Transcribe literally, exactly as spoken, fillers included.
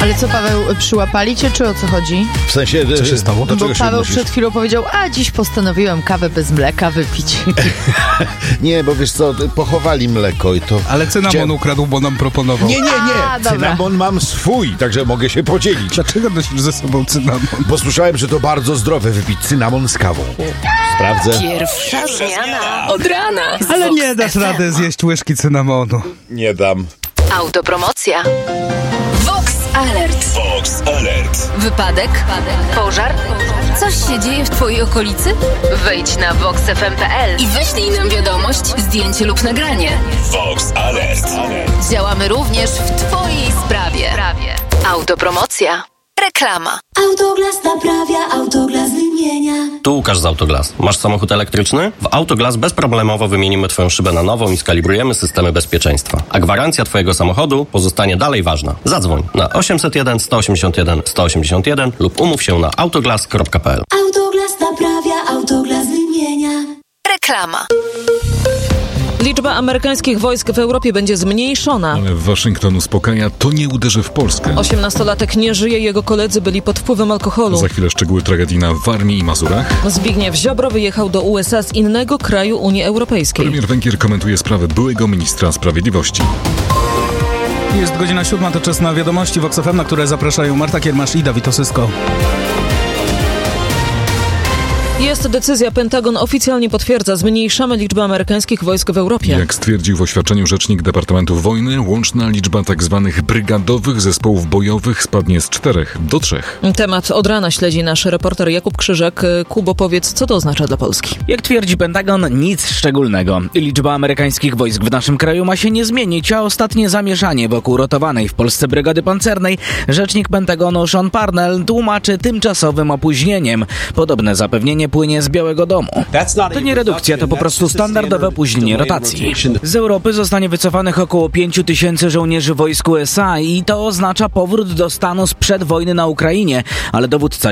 Ale co, Paweł, przyłapali cię, czy o co chodzi? W sensie... Co się stało? Do Bo czego się Paweł odnosisz? przed chwilą powiedział, a dziś postanowiłem kawę bez mleka wypić. Nie, bo wiesz co, pochowali mleko i to... Ale cynamon Chciałem- ukradł, bo nam proponował. Nie, nie, nie! A, dobra. Cynamon mam swój, także mogę się podzielić. Dlaczego nosisz ze sobą cynamon? Bo słyszałem, że to bardzo zdrowe wypić cynamon z kawą. Sprawdzę. Pierwsza zmiana od rana. Ale nie dasz rady zjeść łyżki cynamonu. Nie dam. Autopromocja. Vox Alert. Vox Alert. Wypadek? Pożar? Coś się dzieje w twojej okolicy? Wejdź na vox f m kropka p l i wyślij nam wiadomość, zdjęcie lub nagranie. Vox Alert. Działamy również w twojej sprawie. Autopromocja. Reklama. Autoglas naprawia, Autoglas wymienia. Tu Łukasz z Autoglas. Masz samochód elektryczny? W Autoglas bezproblemowo wymienimy Twoją szybę na nową i skalibrujemy systemy bezpieczeństwa. A gwarancja Twojego samochodu pozostanie dalej ważna. Zadzwoń na osiemset jeden sto osiemdziesiąt jeden sto osiemdziesiąt jeden lub umów się na autoglas kropka p l. Autoglas naprawia, Autoglas wymienia. Reklama. Liczba amerykańskich wojsk w Europie będzie zmniejszona. Ale Waszyngton uspokaja, to nie uderzy w Polskę. Osiemnastolatek nie żyje, jego koledzy byli pod wpływem alkoholu. Za chwilę szczegóły tragedii na Warmii i Mazurach. Zbigniew Ziobro wyjechał do U S A z innego kraju Unii Europejskiej. Premier Węgier komentuje sprawę byłego ministra sprawiedliwości. Jest godzina siódma, to czas na wiadomości Vox F M, na które zapraszają Marta Kiermasz i Dawid Osysko. Jest decyzja, Pentagon oficjalnie potwierdza, zmniejszamy liczbę amerykańskich wojsk w Europie. Jak stwierdził w oświadczeniu rzecznik Departamentu Wojny, łączna liczba tzw. brygadowych zespołów bojowych spadnie z czterech do trzech. Temat od rana śledzi nasz reporter Jakub Krzyżek. Kubo, powiedz, co to oznacza dla Polski? Jak twierdzi Pentagon, nic szczególnego. Liczba amerykańskich wojsk w naszym kraju ma się nie zmienić, a ostatnie zamieszanie wokół rotowanej w Polsce brygady pancernej rzecznik Pentagonu Sean Parnell tłumaczy tymczasowym opóźnieniem. Podobne zapewnienie płynie z Białego Domu. To nie redukcja, to po prostu standardowe opóźnienie rotacji. Z Europy zostanie wycofanych około pięciu tysięcy żołnierzy wojsk U S A i to oznacza powrót do stanu sprzed wojny na Ukrainie, ale dowódca